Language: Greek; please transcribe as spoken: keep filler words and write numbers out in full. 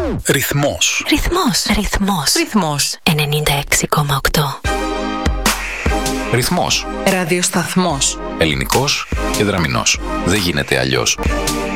Ρυθμός. Ρυθμός. Ρυθμός. Ρυθμός. ενενήντα έξι κόμμα οκτώ. Ρυθμός. Ραδιοσταθμός. Ελληνικός και δραμηνός. Δεν γίνεται αλλιώς.